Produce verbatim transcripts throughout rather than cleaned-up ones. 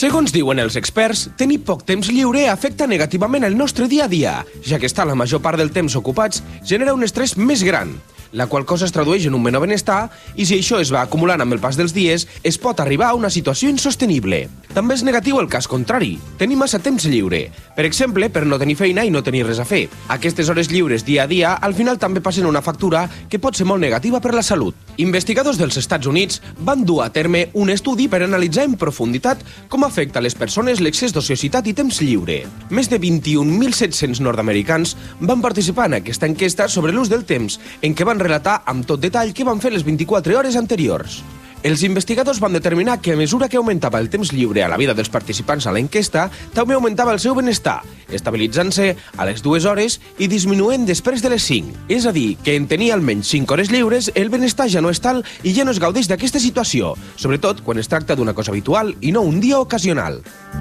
Segons diuen els experts, tenir poc temps lliure afecta negativament el nostre dia a dia, ja que estar la major part del temps ocupats genera un estrès més gran, la qual cosa es tradueix en un menor benestar i si això es va acumulant amb el pas dels dies, es pot arribar a una situació insostenible. També és negatiu el cas contrari, tenir massa temps lliure, per exemple, per no tenir feina i no tenir res a fer. Aquestes hores lliures dia a dia al final també passen una factura que pot ser molt negativa per la salut. Investigadors dels Estats Units van dur a terme un estudi per analitzar en profunditat com afecta a les persones l'excés d'ociositat i temps lliure. Més de vint-i-un mil set-cents nord-americans van participar en aquesta enquesta sobre l'ús del temps, en què van relatar amb tot detall què van fer les vint-i-quatre hores anteriors. Els investigadors van determinar que a mesura que augmentava el temps lliure a la vida dels participants a l'enquesta, també augmentava el seu benestar, estabilitzant-se a les dues hores i disminuint després de les cinc. És a dir, que en tenir almenys cinc hores lliures, el benestar ja no és tal i ja no es gaudeix d'aquesta situació, sobretot quan es tracta d'una cosa habitual i no un dia ocasional.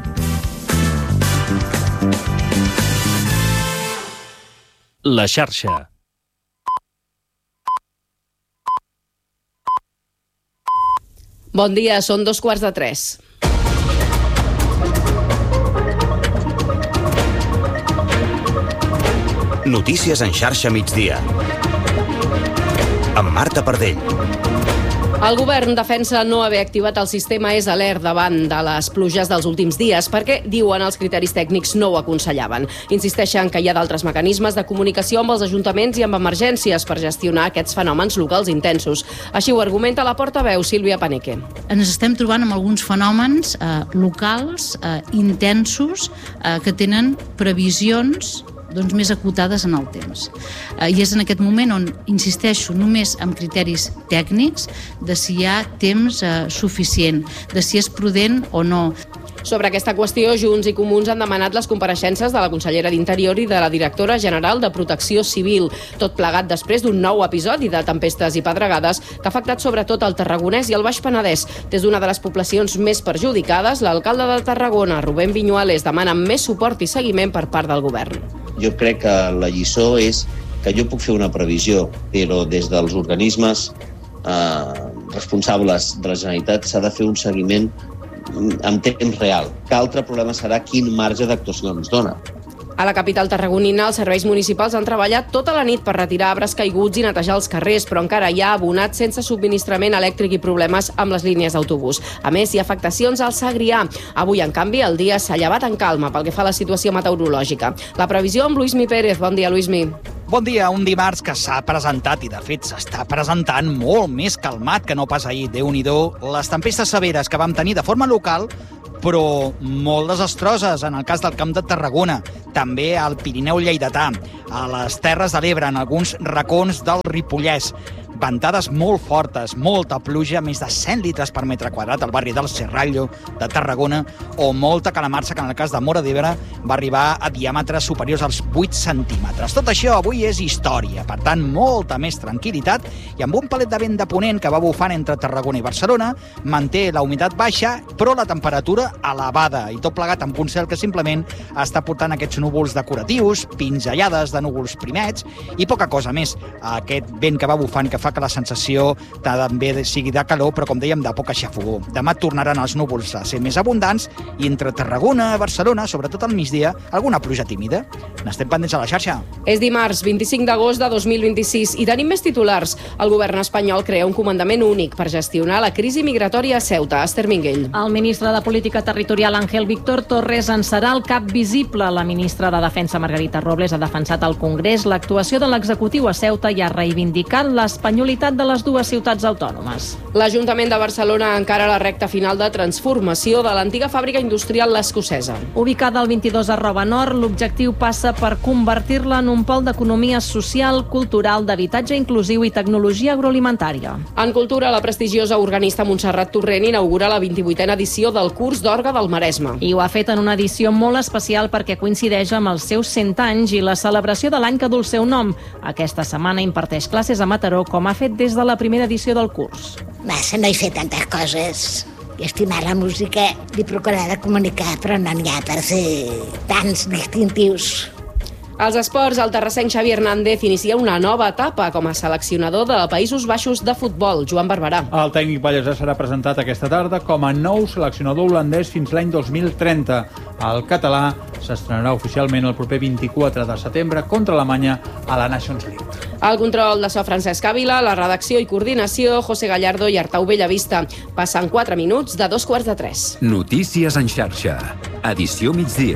La xarxa. Bon dia, són dos quarts de tres. Notícies en xarxa migdia. Amb Marta Pardell. El govern defensa no haver activat el sistema És Alert davant de les pluges dels últims dies perquè, diuen, els criteris tècnics no ho aconsellaven. Insisteixen que hi ha d'altres mecanismes de comunicació amb els ajuntaments i amb emergències per gestionar aquests fenòmens locals intensos. Així ho argumenta la portaveu Sílvia Paneque. Ens estem trobant amb alguns fenòmens eh, locals, eh, intensos, eh, que tenen previsions doncs, més acotades en el temps. Eh, I és en aquest moment on insisteixo només amb criteris tècnics de si hi ha temps eh, suficient, de si és prudent o no. Sobre aquesta qüestió, Junts i Comuns han demanat les compareixences de la consellera d'Interior i de la directora general de Protecció Civil, tot plegat després d'un nou episodi de tempestes i pedregades que ha afectat sobretot el Tarragonès i el Baix Penedès. Des d'una de les poblacions més perjudicades, l'alcalde de Tarragona, Rubén Viñuales, demana més suport i seguiment per part del govern. Jo crec que la lliçó és que jo puc fer una previsió, però des dels organismes eh, responsables de la Generalitat s'ha de fer un seguiment en temps real. L'altre problema serà quin marge d'actuació ens dona. A la capital tarragonina, els serveis municipals han treballat tota la nit per retirar arbres caiguts i netejar els carrers, però encara hi ha abonats sense subministrament elèctric i problemes amb les línies d'autobús. A més, hi ha afectacions al Segrià. Avui, en canvi, el dia s'ha llevat en calma pel que fa a la situació meteorològica. La previsió amb Luismi Pérez. Bon dia, Luismi. Bon dia, un dimarts que s'ha presentat i, de fet, s'està presentant molt més calmat que no pas ahir. Déu-n'hi-do, les tempestes severes que vam tenir de forma local, però molt desastroses en el cas del Camp de Tarragona, també al Pirineu lleidatà, a les Terres de l'Ebre, en alguns racons del Ripollès. Ventades molt fortes, molta pluja, més de cent litres per metre quadrat al barri del Serrallo de Tarragona, o molta calamarsa que en el cas de Móra d'Ebre va arribar a diàmetres superiors als vuit centímetres. Tot això avui és història, per tant, molta més tranquil·litat, i amb un palet de vent de ponent que va bufant entre Tarragona i Barcelona, manté la humitat baixa, però la temperatura elevada, i tot plegat amb un cel que simplement està portant aquests núvols decoratius, pinzellades de núvols primets, i poca cosa més. Aquest vent que va bufant que fa que la sensació també sigui de calor, però, com dèiem, de poca xafogor. Demà tornaran els núvols a ser més abundants i entre Tarragona, Barcelona, sobretot al migdia, alguna pluja tímida. N'estem pendents a la xarxa. És dimarts, vint-i-cinc d'agost de dos mil vint-i-sis, i tenim més titulars. El govern espanyol crea un comandament únic per gestionar la crisi migratòria a Ceuta. Esther Minguell. El ministre de Política Territorial, Ángel Víctor Torres, en serà el cap visible. La ministra de Defensa, Margarita Robles, ha defensat al Congrés l'actuació de l'executiu a Ceuta i ha reivindicat l'espanyolitat de les dues ciutats autònomes. L'Ajuntament de Barcelona encara la recta final de transformació de l'antiga fàbrica industrial l'Escocesa. Ubicada al vint-i-dos arroba nord, l'objectiu passa per convertir-la en un pol d'economia social, cultural, d'habitatge inclusiu i tecnologia agroalimentària. En cultura, la prestigiosa organista Montserrat Torrent inaugura la vint-i-vuitena edició del curs d'orgue del Maresme. I ho ha fet en una edició molt especial perquè coincideix amb els seus cent anys i la celebració de l'any que du el seu nom. Aquesta setmana imparteix classes a Mataró, com ha fet des de la primera edició del curs. Massa, no he fet tantes coses. I estimar la música i procurar de comunicar, però no n'hi ha per ser tants distintius. Als esports, el terrassenc Xavi Hernández inicia una nova etapa com a seleccionador de Països Baixos de futbol. Joan Barberà. El tècnic ballesà serà presentat aquesta tarda com a nou seleccionador holandès fins l'any dos mil trenta. El català s'estrenarà oficialment el proper vint-i-quatre de setembre contra Alemanya a la Nations League. El control de so Francesc Ávila, la redacció i coordinació José Gallardo i Artau Bellavista. Passen quatre minuts de dos quarts de tres. Notícies en xarxa. Edició migdia.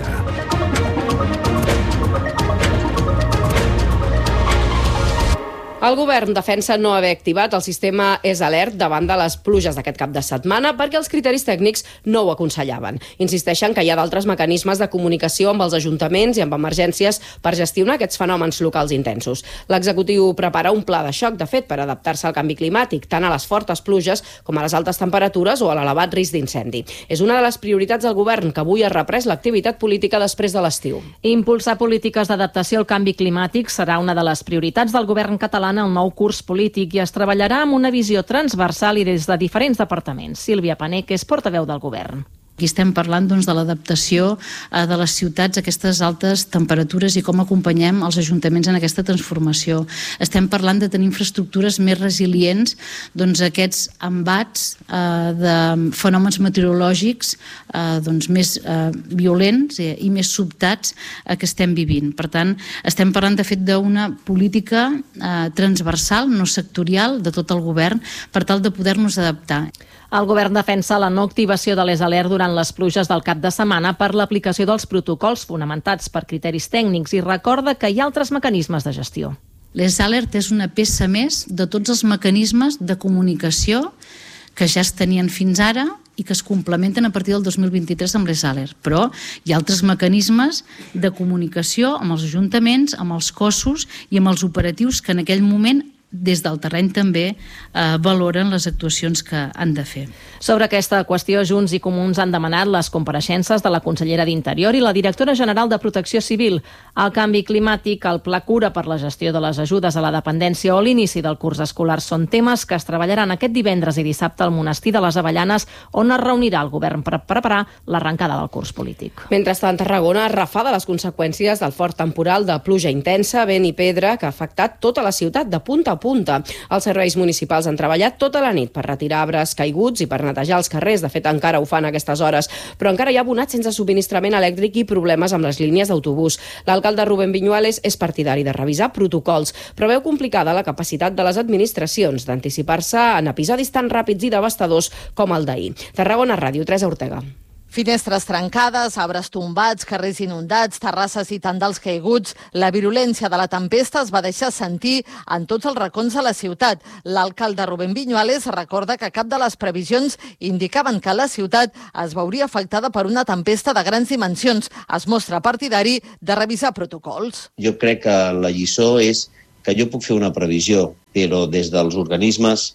El govern defensa no haver activat el sistema És Alert davant de les pluges d'aquest cap de setmana perquè els criteris tècnics no ho aconsellaven. Insisteixen que hi ha d'altres mecanismes de comunicació amb els ajuntaments i amb emergències per gestionar aquests fenòmens locals intensos. L'executiu prepara un pla de xoc, de fet, per adaptar-se al canvi climàtic, tant a les fortes pluges com a les altes temperatures o a l'elevat risc d'incendi. És una de les prioritats del govern, que avui ha reprès l'activitat política després de l'estiu. Impulsar polítiques d'adaptació al canvi climàtic serà una de les prioritats del govern català en el nou curs polític i es treballarà amb una visió transversal i des de diferents departaments. Sílvia Pané, que és portaveu del govern. Aquí estem parlant doncs, de l'adaptació eh, de les ciutats a aquestes altes temperatures i com acompanyem els ajuntaments en aquesta transformació. Estem parlant de tenir infraestructures més resilients doncs, a aquests embats eh, de fenòmens meteorològics eh, doncs, més eh, violents i, i més sobtats eh, que estem vivint. Per tant, estem parlant de fet d'una política eh, transversal, no sectorial, de tot el govern, per tal de poder-nos adaptar. El govern defensa la no activació de l'Es Alert durant les pluges del cap de setmana per l'aplicació dels protocols fonamentats per criteris tècnics i recorda que hi ha altres mecanismes de gestió. L'Es Alert és una peça més de tots els mecanismes de comunicació que ja es tenien fins ara i que es complementen a partir del dos mil vint-i-tres amb l'Es Alert. Però hi ha altres mecanismes de comunicació amb els ajuntaments, amb els cossos i amb els operatius que en aquell moment des del terreny també eh, valoren les actuacions que han de fer. Sobre aquesta qüestió, Junts i Comuns han demanat les compareixences de la consellera d'Interior i la directora general de Protecció Civil. El canvi climàtic, el pla cura per la gestió de les ajudes a la dependència o l'inici del curs escolar són temes que es treballaran aquest divendres i dissabte al Monestir de les Avellanes, on es reunirà el govern per preparar l'arrencada del curs polític. Mentrestant, Tarragona refà de les conseqüències del fort temporal de pluja intensa, vent i pedra que ha afectat tota la ciutat de punta a punta. Els serveis municipals han treballat tota la nit per retirar arbres caiguts i per netejar els carrers. De fet, encara ho fan a aquestes hores, però encara hi ha abonats sense subministrament elèctric i problemes amb les línies d'autobús. L'alcalde Rubén Viñuales és partidari de revisar protocols, però veu complicada la capacitat de les administracions d'anticipar-se en episodis tan ràpids i devastadors com el d'ahir. Tarragona Ràdio, Teresa Ortega. Finestres trencades, arbres tombats, carrers inundats, terrasses i tendals caiguts. La virulència de la tempesta es va deixar sentir en tots els racons de la ciutat. L'alcalde Rubén Viñuales recorda que cap de les previsions indicaven que la ciutat es veuria afectada per una tempesta de grans dimensions. Es mostra partidari de revisar protocols. Jo crec que la lliçó és que jo puc fer una previsió, però des dels organismes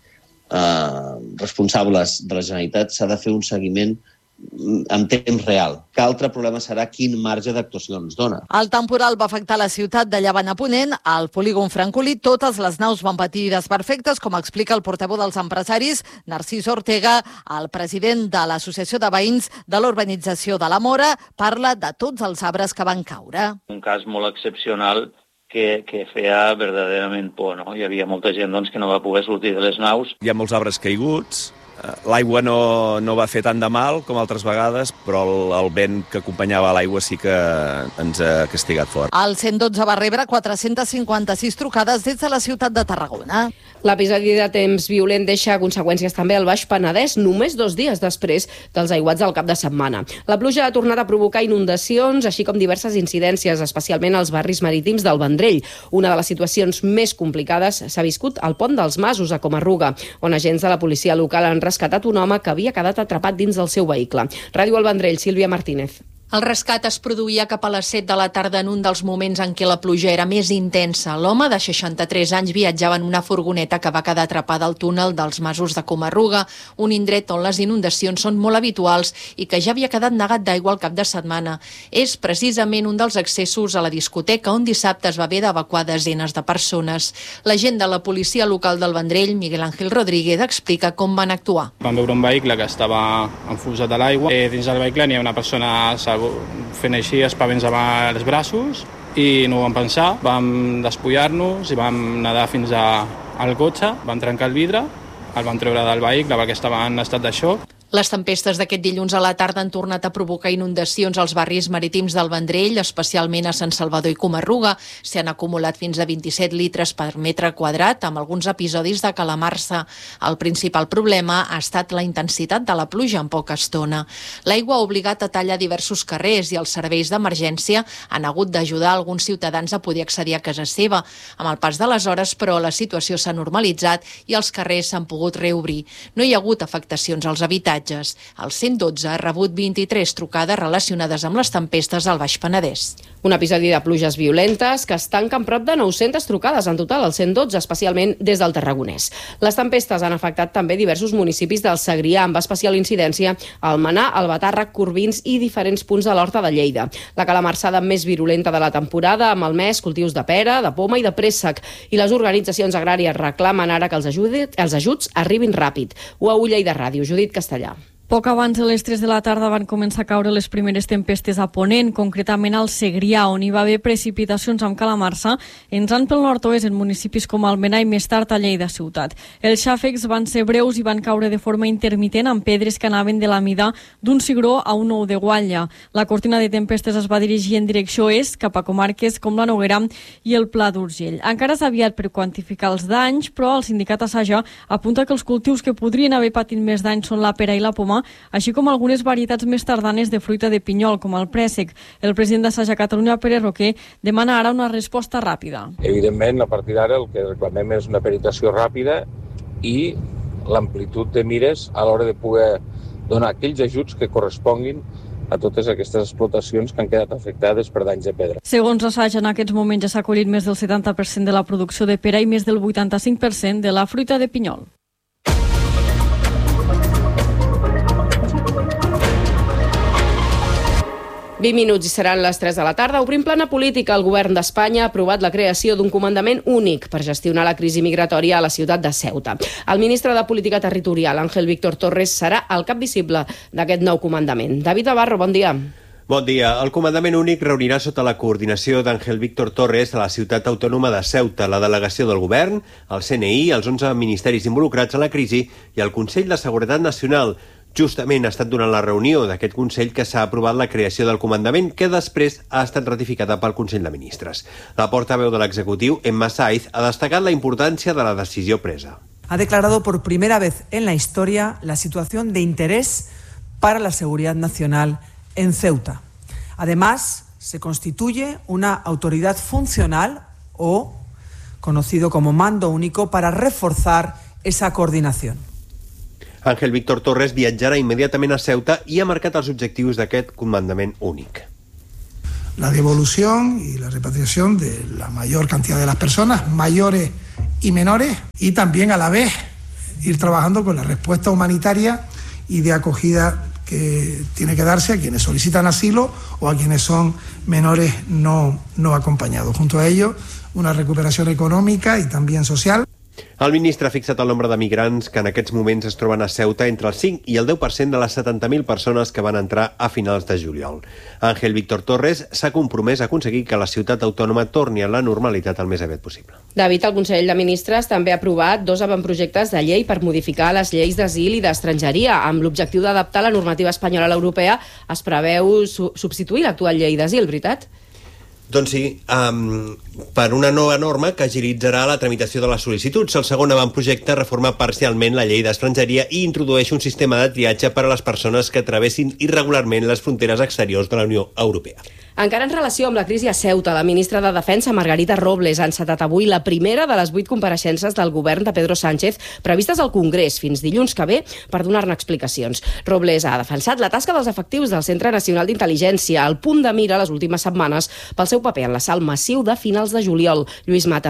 eh, responsables de la Generalitat s'ha de fer un seguiment en temps real. Que altre problema serà quin marge d'actuació ens dona. El temporal va afectar la ciutat de llevant a ponent. Al polígon Francolí totes les naus van patir desperfectes, com explica el portaveu dels empresaris, Narcís Ortega. El president de l'Associació de Veïns de l'Urbanització de la Mora parla de tots els arbres que van caure. Un cas molt excepcional que, que feia verdaderament por, no? Hi havia molta gent doncs, que no va poder sortir de les naus. Hi ha molts arbres caiguts. L'aigua no, no va fer tant de mal com altres vegades, però el, el vent que acompanyava l'aigua sí que ens ha castigat fort. El cent dotze va rebre quatre-centes cinquanta-sis trucades des de la ciutat de Tarragona. L'episodi de temps violent deixa conseqüències també al Baix Penedès, només dos dies després dels aiguats del cap de setmana. La pluja ha tornat a provocar inundacions, així com diverses incidències, especialment als barris marítims del Vendrell. Una de les situacions més complicades s'ha viscut al Pont dels Masos, a Comarruga, on agents de la policia local han rescatat un home que havia quedat atrapat dins del seu vehicle. Ràdio El Vendrell, Sílvia Martínez. El rescat es produïa cap a les set de la tarda en un dels moments en què la pluja era més intensa. L'home, de seixanta-tres anys, viatjava en una furgoneta que va quedar atrapada al túnel dels Masos de Comarruga, un indret on les inundacions són molt habituals i que ja havia quedat negat d'aigua al cap de setmana. És precisament un dels accessos a la discoteca on dissabte es va haver d'evacuar desenes de persones. L'agent de la policia local del Vendrell, Miguel Ángel Rodríguez, explica com van actuar. Vam veure un vehicle que estava enfusat a l'aigua. Eh, dins del vehicle n'hi ha una persona fent així espavents amb els braços i no ho vam pensar. Vam despullar-nos i vam nedar fins a, al cotxe, vam trencar el vidre, el vam treure del vehicle perquè estava en estat de xoc. Les tempestes d'aquest dilluns a la tarda han tornat a provocar inundacions als barris marítims del Vendrell, especialment a Sant Salvador i Comarruga. S'hi han acumulat fins a vint-i-set litres per metre quadrat, amb alguns episodis de calamarsa. El principal problema ha estat la intensitat de la pluja en poca estona. L'aigua ha obligat a tallar diversos carrers i els serveis d'emergència han hagut d'ajudar alguns ciutadans a poder accedir a casa seva. Amb el pas de les hores, però, la situació s'ha normalitzat i els carrers s'han pogut reobrir. No hi ha hagut afectacions als habitatges. El cent dotze ha rebut vint-i-tres trucades relacionades amb les tempestes al Baix Penedès. Un episodi de pluges violentes que es tanca amb prop de nou-centes trucades en total al cent dotze, especialment des del Tarragonès. Les tempestes han afectat també diversos municipis del Segrià, amb especial incidència a Almenar, Albatàrrec, Corbins i diferents punts de l'Horta de Lleida. La calamarsada més virulenta de la temporada, amb malmès cultius de pera, de poma i de préssec. I les organitzacions agràries reclamen ara que els, ajudi, els ajuts arribin ràpid. Ho a Lleida Ràdio, Judit Castellà. Poc abans de les tres de la tarda van començar a caure les primeres tempestes a Ponent, concretament al Segrià, on hi va haver precipitacions amb calamarsa, entrant pel nord-oest en municipis com Almenar i més tard a Lleida ciutat. Els xàfecs van ser breus i van caure de forma intermitent amb pedres que anaven de la mida d'un cigró a un ou de guatlla. La cortina de tempestes es va dirigir en direcció est, cap a comarques com la Noguera i el Pla d'Urgell. Encara és aviat per quantificar els danys, però el sindicat Asaja apunta que els cultius que podrien haver patit més danys són la pera i la poma, així com algunes varietats més tardanes de fruita de pinyol, com el préssec. El president d'Asaja Catalunya, Pere Roquer, demana ara una resposta ràpida. Evidentment, a partir d'ara el que reclamem és una peritació ràpida i l'amplitud de mires a l'hora de poder donar aquells ajuts que corresponguin a totes aquestes explotacions que han quedat afectades per danys de pedra. Segons Asaja, en aquests moments ja s'ha collit més del setanta per cent de la producció de pera i més del vuitanta-cinc per cent de la fruita de pinyol. vint minuts i seran les tres de la tarda. Obrim plana política. El govern d'Espanya ha aprovat la creació d'un comandament únic per gestionar la crisi migratòria a la ciutat de Ceuta. El ministre de Política Territorial, Ángel Víctor Torres, serà el cap visible d'aquest nou comandament. David Navarro, bon dia. Bon dia. El comandament únic reunirà sota la coordinació d'Ángel Víctor Torres a la ciutat autònoma de Ceuta, la delegació del govern, el C N I, els onze ministeris involucrats en la crisi i el Consell de Seguretat Nacional. Justament ha estat durant la reunió d'aquest Consell que s'ha aprovat la creació del comandament, que després ha estat ratificada pel Consell de Ministres. La portaveu de l'executiu, Emma Saiz, ha destacat la importància de la decisió presa. Ha declarado por primera vez en la historia la situación de interés para la seguridad nacional en Ceuta. Además, se constituye una autoridad funcional o conocido como mando único para reforzar esa coordinación. Ángel Víctor Torres viatjarà inmediatament a Ceuta i ha marcat els objectius d'aquest comandament únic. La devolución y la repatriación de la mayor cantidad de las personas, mayores y menores, y también a la vez ir trabajando con la respuesta humanitaria y de acogida que tiene que darse a quienes solicitan asilo o a quienes son menores no, no acompañados. Junto a ello, una recuperación económica y también social. El ministre ha fixat el nombre de migrants que en aquests moments es troben a Ceuta entre el cinc i el deu per cent de les setanta mil persones que van entrar a finals de juliol. Ángel Víctor Torres s'ha compromès a aconseguir que la ciutat autònoma torni a la normalitat el més aviat possible. David, el Consell de Ministres també ha aprovat dos avantprojectes de llei per modificar les lleis d'asil i d'estrangeria. Amb l'objectiu d'adaptar la normativa espanyola a l'europea, es preveu su- substituir l'actual llei d'asil, veritat? Doncs sí, um, per una nova norma que agilitzarà la tramitació de les sol·licituds. El segon avantprojecte reforma parcialment la llei d'estrangeria i introdueix un sistema de triatge per a les persones que travessin irregularment les fronteres exteriors de la Unió Europea. Encara en relació amb la crisi a Ceuta, la ministra de Defensa, Margarita Robles, ha encetat avui la primera de les vuit compareixences del govern de Pedro Sánchez previstes al Congrés fins dilluns que ve per donar-ne explicacions. Robles ha defensat la tasca dels efectius del Centre Nacional d'Intel·ligència, al punt de mira les últimes setmanes pel seu paper en l'assalt massiu de finals de juliol. Lluís Mata.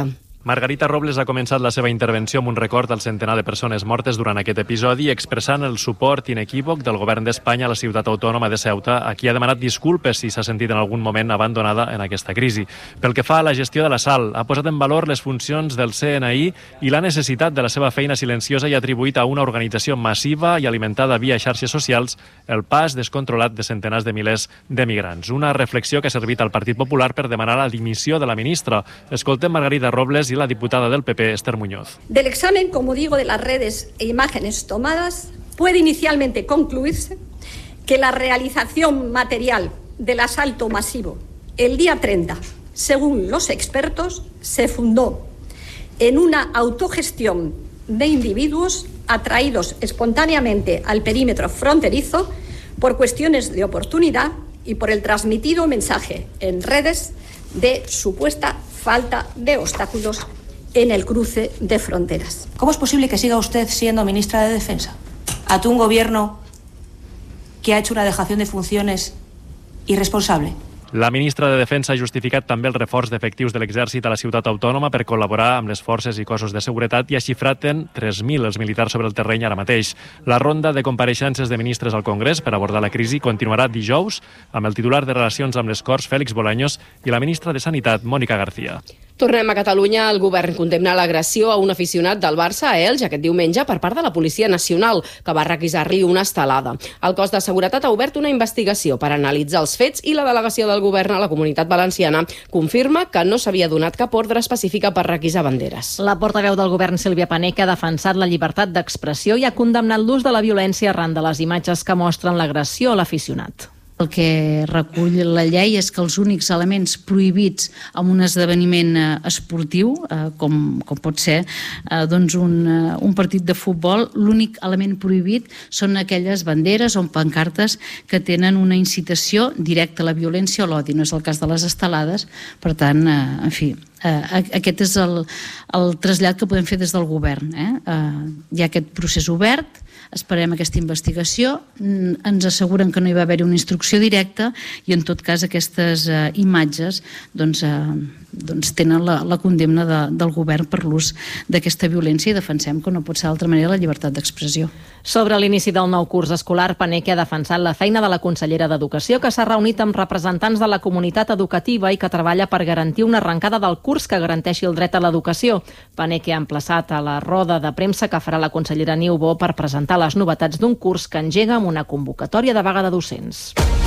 Margarita Robles ha començat la seva intervenció amb un record al centenar de persones mortes durant aquest episodi, expressant el suport inequívoc del govern d'Espanya a la ciutat autònoma de Ceuta, a qui ha demanat disculpes si s'ha sentit en algun moment abandonada en aquesta crisi. Pel que fa a la gestió de la sal, ha posat en valor les funcions del C N I i la necessitat de la seva feina silenciosa i ha atribuït a una organització massiva i alimentada via xarxes socials el pas descontrolat de centenars de milers de migrants. Una reflexió que ha servit al Partit Popular per demanar la dimissió de la ministra. Escoltem Margarita Robles y la diputada del P P, Esther Muñoz. Del examen, como digo, de las redes e imágenes tomadas, puede inicialmente concluirse que la realización material del asalto masivo el día treinta, según los expertos, se fundó en una autogestión de individuos atraídos espontáneamente al perímetro fronterizo por cuestiones de oportunidad y por el transmitido mensaje en redes de supuesta falta de obstáculos en el cruce de fronteras. ¿Cómo es posible que siga usted siendo ministra de Defensa ante un gobierno que ha hecho una dejación de funciones irresponsable? La ministra de Defensa ha justificat també el reforç d'efectius de l'exèrcit a la ciutat autònoma per col·laborar amb les forces i cossos de seguretat i ha xifrat en tres mil els militars sobre el terreny ara mateix. La ronda de compareixences de ministres al Congrés per abordar la crisi continuarà dijous amb el titular de Relacions amb les Corts, Félix Bolaños, i la ministra de Sanitat, Mònica García. Tornem a Catalunya. El govern condemna l'agressió a un aficionat del Barça a Elx aquest diumenge per part de la Policia Nacional, que va requisar-li una estelada. El cos de seguretat ha obert una investigació per analitzar els fets i la delegació del govern a la Comunitat Valenciana confirma que no s'havia donat cap ordre específica per requisar banderes. La portaveu del govern, Sílvia Paneque, ha defensat la llibertat d'expressió i ha condemnat l'ús de la violència arran de les imatges que mostren l'agressió a l'aficionat. El que recull la llei és que els únics elements prohibits en un esdeveniment esportiu, eh, com, com pot ser eh, doncs un, eh, un partit de futbol, l'únic element prohibit són aquelles banderes o pancartes que tenen una incitació directa a la violència o l'odi. No és el cas de les estelades, per tant, eh, en fi, eh, aquest és el, el trasllat que podem fer des del govern. Eh? Eh, hi ha aquest procés obert, esperem aquesta investigació, ens asseguren que no hi va haver-hi una instrucció directa i en tot cas aquestes eh, imatges doncs, eh, doncs tenen la, la condemna de, del govern per l'ús d'aquesta violència i defensem que no pot ser d'altra manera la llibertat d'expressió. Sobre l'inici del nou curs escolar, Paneque ha defensat la feina de la consellera d'Educació, que s'ha reunit amb representants de la comunitat educativa i que treballa per garantir una arrencada del curs que garanteixi el dret a l'educació. Paneque ha emplaçat a la roda de premsa que farà la consellera Niubó per presentar les novetats d'un curs que engega amb una convocatòria de vaga de docents.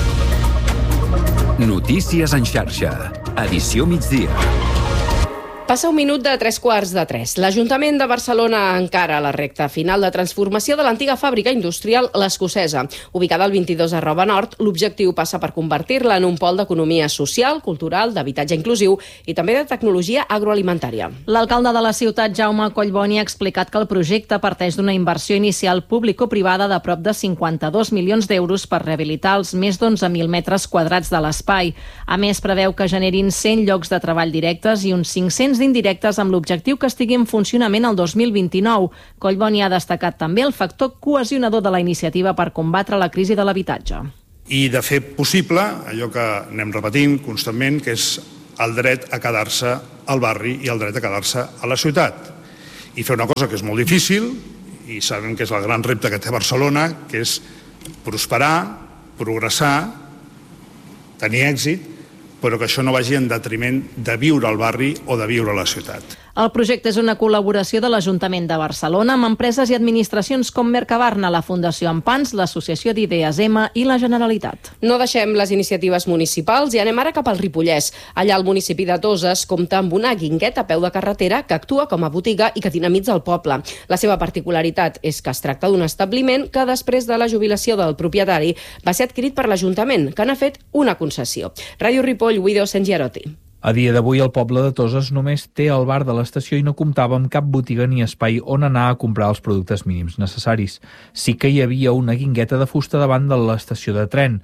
Notícies en xarxa. Edició migdia. Passa un minut de tres quarts de tres. L'Ajuntament de Barcelona encara a la recta final de transformació de l'antiga fàbrica industrial L'Escocesa. Ubicada al vint-i-dos arroba nord, l'objectiu passa per convertir-la en un pol d'economia social, cultural, d'habitatge inclusiu i també de tecnologia agroalimentària. L'alcalde de la ciutat, Jaume Collboni, ha explicat que el projecte parteix d'una inversió inicial público-privada de prop de cinquanta-dos milions d'euros per rehabilitar els més d'onze mil metres quadrats de l'espai. A més, preveu que generin cent llocs de treball directes i uns cinc-cents d'indirectes amb l'objectiu que estigui en funcionament el dos mil vint-i-nou. Collboni ha destacat també el factor cohesionador de la iniciativa per combatre la crisi de l'habitatge. I de fer possible allò que anem repetint constantment, que és el dret a quedar-se al barri i el dret a quedar-se a la ciutat. I fer una cosa que és molt difícil, i sabem que és el gran repte que té Barcelona, que és prosperar, progressar, tenir èxit, però que això no vagi en detriment de viure al barri o de viure a la ciutat. El projecte és una col·laboració de l'Ajuntament de Barcelona amb empreses i administracions com Mercabarna, la Fundació Ampans, l'Associació d'Idees M i la Generalitat. No deixem les iniciatives municipals i anem ara cap al Ripollès. Allà el municipi de Toses compta amb una guingueta a peu de carretera que actua com a botiga i que dinamitza el poble. La seva particularitat és que es tracta d'un establiment que després de la jubilació del propietari va ser adquirit per l'Ajuntament, que n'ha fet una concessió. Ràdio Ripoll, Guido Sengiarotti. A dia d'avui, el poble de Toses només té el bar de l'estació i no comptava amb cap botiga ni espai on anar a comprar els productes mínims necessaris. Sí que hi havia una guingueta de fusta davant de l'estació de tren.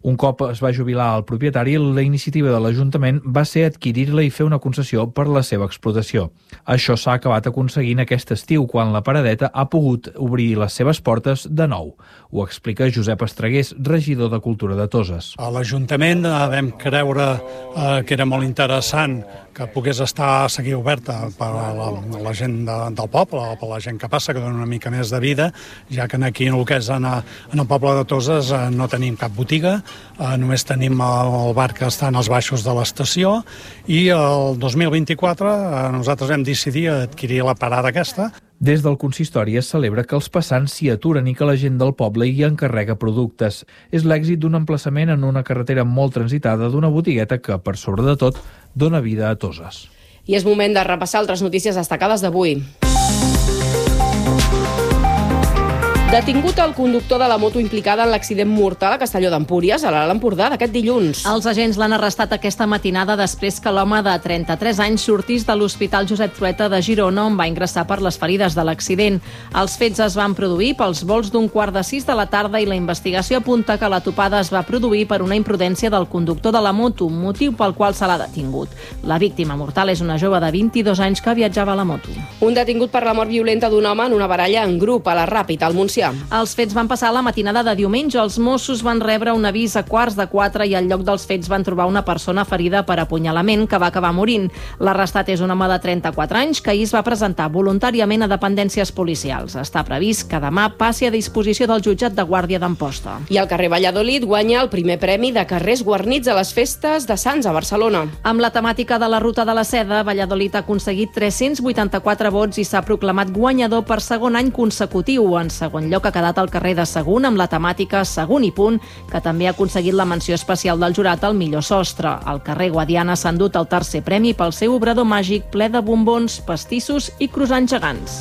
Un cop es va jubilar el propietari, la iniciativa de l'Ajuntament va ser adquirir-la i fer una concessió per la seva explotació. Això s'ha acabat aconseguint aquest estiu, quan la paradeta ha pogut obrir les seves portes de nou. Ho explica Josep Estregués, regidor de Cultura de Toses. A l'Ajuntament vam creure eh, que era molt interessant que pogués estar seguir oberta per a la, la gent de, del poble, per la gent que passa, que dona una mica més de vida, ja que aquí en el que és en, en el poble de Toses eh, no tenim cap botiga, eh, només tenim el bar que està als baixos de l'estació, i el dos mil vint-i-quatre eh, nosaltres vam decidir adquirir la parada aquesta. Des del consistori es celebra que els passants s'hi aturen i que la gent del poble hi encarrega productes. És l'èxit d'un emplaçament en una carretera molt transitada d'una botigueta que, per sobre de tot, dona vida a Toses. I és moment de repassar altres notícies destacades d'avui. Detingut el conductor de la moto implicada en l'accident mortal a Castelló d'Empúries, a l'Alt Empordà, d'aquest dilluns. Els agents l'han arrestat aquesta matinada després que l'home de trenta-tres anys sortís de l'Hospital Josep Trueta de Girona, on va ingressar per les ferides de l'accident. Els fets es van produir pels vols d'un quart de sis de la tarda i la investigació apunta que la topada es va produir per una imprudència del conductor de la moto, motiu pel qual se l'ha detingut. La víctima mortal és una jove de vint-i-dos anys que viatjava a la moto. Un detingut per la mort violenta d'un home en una baralla en grup a la Ràpita, al Montsià. Els fets van passar la matinada de diumenge. Els Mossos van rebre un avís a quarts de quatre i al lloc dels fets van trobar una persona ferida per apunyalament que va acabar morint. L'arrestat és un home de trenta-quatre anys que ahir es va presentar voluntàriament a dependències policials. Està previst que demà passi a disposició del jutjat de Guàrdia d'Amposta. I el carrer Valladolid guanya el primer premi de carrers guarnits a les festes de Sants a Barcelona. Amb la temàtica de la Ruta de la Seda, Valladolid ha aconseguit tres-cents vuitanta-quatre vots i s'ha proclamat guanyador per segon any consecutiu. En segon lloc ha quedat al carrer de Sagunt amb la temàtica Sagunt i punt, que també ha aconseguit la menció especial del jurat al millor sostre. Al carrer Guadiana s'ha endut el tercer premi pel seu obrador màgic ple de bombons, pastissos i croissants gegants.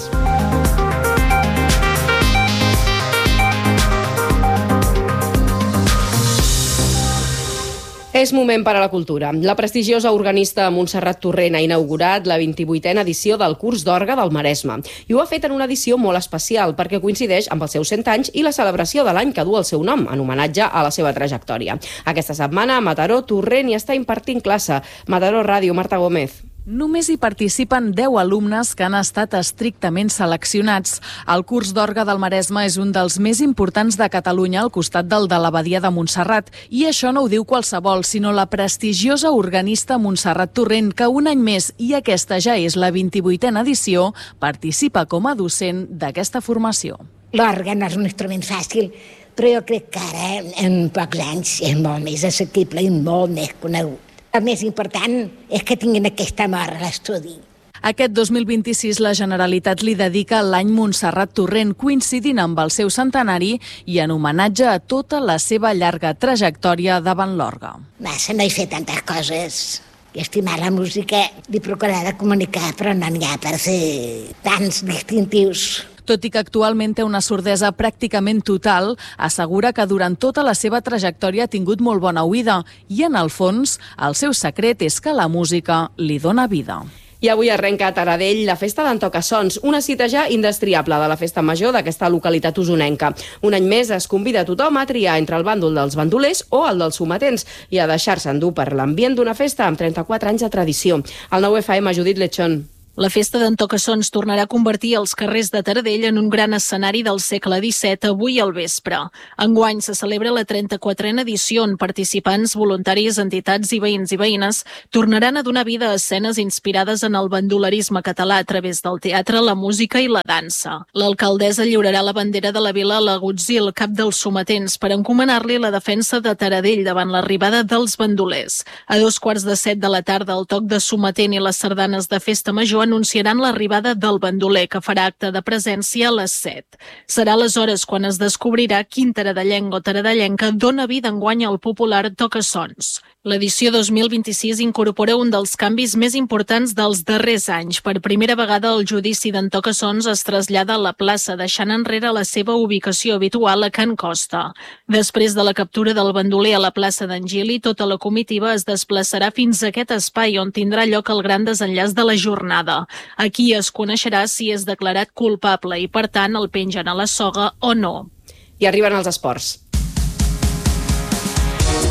És moment per a la cultura. La prestigiosa organista Montserrat Torrent ha inaugurat la vint-i-vuitena edició del Curs d'Orgue del Maresme. I ho ha fet en una edició molt especial perquè coincideix amb els seus cent anys i la celebració de l'any que du el seu nom, en homenatge a la seva trajectòria. Aquesta setmana a Mataró, Torrent hi està impartint classe. Mataró Ràdio, Marta Gómez. Només hi participen deu alumnes que han estat estrictament seleccionats. El Curs d'Orgue del Maresme és un dels més importants de Catalunya al costat del de l'Abadia de Montserrat. I això no ho diu qualsevol, sinó la prestigiosa organista Montserrat Torrent, que un any més, i aquesta ja és la vint-i-vuitena edició, participa com a docent d'aquesta formació. L'orgue no és un instrument fàcil, però jo crec que ara, en pocs anys, és molt més assequible i molt més conegut. El més important és que tinguin aquest amor a l'estudi. Aquest dos mil vint-i-sis la Generalitat li dedica l'any Montserrat Torrent, coincidint amb el seu centenari i en homenatge a tota la seva llarga trajectòria davant l'orgue. Massa no he fet tantes coses. I estimar la música li procurarà de comunicar, però no n'hi ha per ser tants distintius. Tot i que actualment té una sordesa pràcticament total, assegura que durant tota la seva trajectòria ha tingut molt bona oïda i, en el fons, el seu secret és que la música li dona vida. I avui arrenca a Taradell la festa d'en Tocassons, una cita ja indestriable de la festa major d'aquesta localitat usonenca. Un any més es convida a tothom a triar entre el bàndol dels bandolers o el dels sometents i a deixar-se endur per l'ambient d'una festa amb trenta-quatre anys de tradició. El nou F M, Judit Lechón. La festa d'en Tocassons tornarà a convertir els carrers de Taradell en un gran escenari del segle disset avui al vespre. Enguany se celebra la trenta-quatrena edició on participants, voluntaris, entitats i veïns i veïnes tornaran a donar vida a escenes inspirades en el bandolerisme català a través del teatre, la música i la dansa. L'alcaldessa lliurarà la bandera de la vila a l'Agutzil, cap dels sometents, per encomanar-li la defensa de Taradell davant l'arribada dels bandolers. A dos quarts de set de la tarda, el toc de sometent i les sardanes de festa major anunciaran l'arribada del bandoler, que farà acte de presència a les set. Serà aleshores quan es descobrirà quin taradellenc o taradellenca dona vida enguany al popular Tocassons. L'edició dos mil vint-i-sis incorpora un dels canvis més importants dels darrers anys. Per primera vegada el judici d'en Tocassons es trasllada a la plaça, deixant enrere la seva ubicació habitual a Can Costa. Després de la captura del bandoler a la plaça d'en Gili, tota la comitiva es desplaçarà fins a aquest espai on tindrà lloc el gran desenllaç de la jornada. Aquí es coneixerà si és declarat culpable i, per tant, el pengen a la soga o no. I arriben els esports.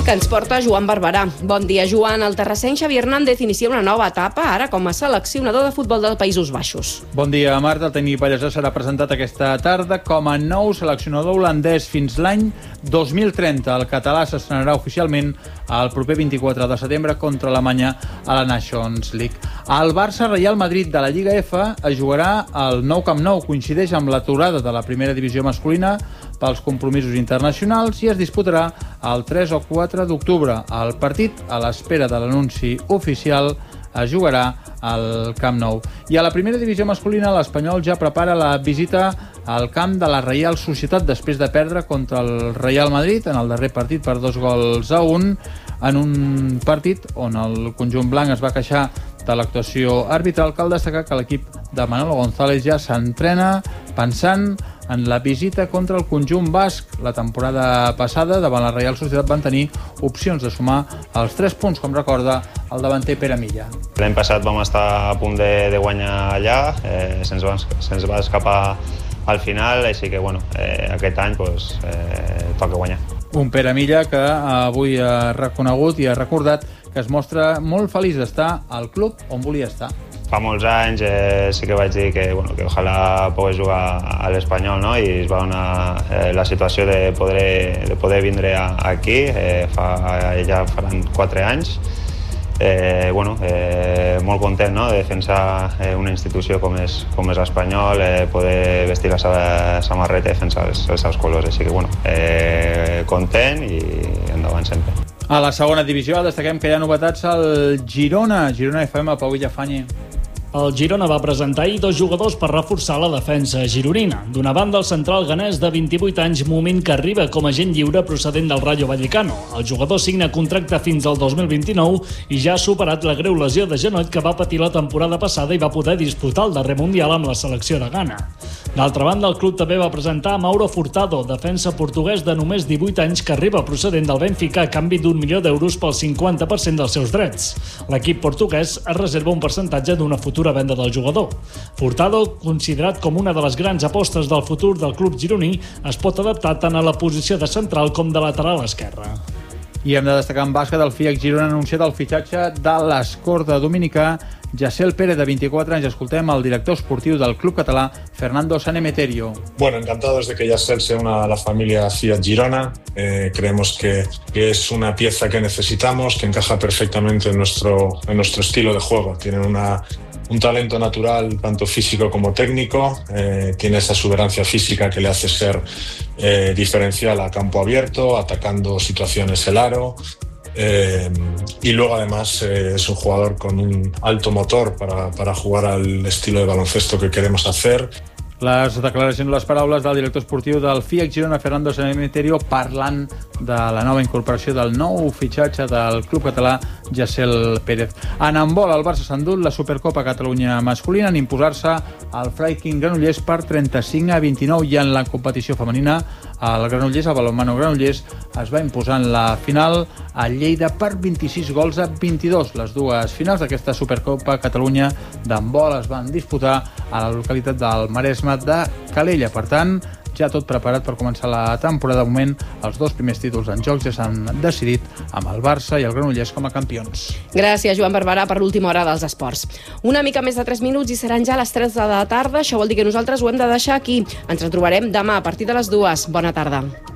que ens porta Joan Barberà. Bon dia, Joan. El terrassenc Xavi Hernández inicia una nova etapa, ara com a seleccionador de futbol dels Països Baixos. Bon dia, Marta. El tècnic ballesà serà presentat aquesta tarda com a nou seleccionador holandès fins l'any dos mil trenta. El català s'estrenarà oficialment el proper vint-i-quatre de setembre contra Alemanya a la Nations League. El Barça-Real Madrid de la Lliga F es jugarà al nou Camp Nou. Coincideix amb l'aturada de la primera divisió masculina pels compromisos internacionals i es disputarà el tres o quatre d'octubre. El partit, a l'espera de l'anunci oficial, es jugarà al Camp Nou. I a la primera divisió masculina, l'Espanyol ja prepara la visita al camp de la Reial Societat després de perdre contra el Real Madrid en el darrer partit per dos gols a un, en un partit on el conjunt blanc es va queixar de l'actuació arbitral. Cal destacar que l'equip de Manolo González ja s'entrena pensant en la visita contra el conjunt basc. La temporada passada, davant la Reial Societat, van tenir opcions de sumar els tres punts, com recorda el davanter Pere Milla. L'any passat vam estar a punt de, de guanyar allà, eh, se'ns va, se'ns va escapar al final, així que bueno, eh, aquest any pues, eh, toca guanyar. Un Pere Milla que avui ha reconegut i ha recordat que es mostra molt feliç d'estar al club on volia estar. Fa molts anys eh, sí que vaig dir que, bueno, que ojalà pogués jugar a l'Espanyol, no? I es va donar eh, la situació de poder, de poder vindre a, aquí, eh, fa, ja faran quatre anys. Eh, bueno, eh, molt content, no?, de defensar eh, una institució com és, com és l'Espanyol, eh, poder vestir la seva samarreta i defensar els, els seus colors, així que bueno, eh, content i endavant sempre. A la segona divisió destaquem que hi ha novetats al Girona, Girona F M, Pau Villafañe. El Girona va presentar ahir dos jugadors per reforçar la defensa gironina. D'una banda, el central ganès de vint-i-vuit anys, moment que arriba com a agent lliure procedent del Rayo Vallecano. El jugador signa contracte fins al dos mil vint-i-nou i ja ha superat la greu lesió de genoll que va patir la temporada passada i va poder disputar el darrer Mundial amb la selecció de Ghana. D'altra banda, el club també va presentar Mauro Furtado, defensa portuguès de només divuit anys que arriba procedent del Benfica a canvi d'un milió d'euros pel cinquanta per cent dels seus drets. L'equip portuguès es reserva un percentatge d'una futura venda del jugador. Furtado, considerat com una de les grans apostes del futur del club gironí, es pot adaptar tant a la posició de central com de lateral esquerra. I hem de destacar en bàsquet, el Fiac Girona ha anunciat el fitxatge de l'escorta dominicà Yassel Pérez, de veinticuatro anys. Escoltem el director esportiu del club català, Fernando Sanemeterio. Bueno, encantados de que Yassel sea una de la familia Fiat Girona. Eh, creemos que, que es una pieza que necesitamos, que encaja perfectamente en nuestro, en nuestro estilo de juego. Tienen una un talento natural, tanto físico como técnico, eh, tiene esa exuberancia física que le hace ser eh, diferencial a campo abierto, atacando situaciones el aro, eh, y luego además eh, es un jugador con un alto motor para, para jugar al estilo de baloncesto que queremos hacer. Les declaracions, les paraules del director esportiu del Fiac Girona, Fernando Sanemeterio, parlant de la nova incorporació del nou fitxatge del club català, Yassel Pérez. En handbol, el Barça s'ha endut la Supercopa Catalunya masculina en imposar-se al Freiking Granollers per trenta-cinc a vint-i-nou, i en la competició femenina el Granollers, el balonmano Granollers, es va imposar en la final a Lleida per vint-i-sis gols a vint-i-dos. Les dues finals d'aquesta Supercopa Catalunya d'handbol es van disputar a la localitat del Maresme de Calella. Per tant, ja tot preparat per començar la temporada. De moment, els dos primers títols en jocs ja s'han decidit, amb el Barça i el Granollers com a campions. Gràcies, Joan Barberà, per l'última hora dels esports. Una mica més de tres minuts i seran ja les tres de la tarda. Això vol dir que nosaltres ho hem de deixar aquí. Ens retrobarem demà a partir de les dues. Bona tarda.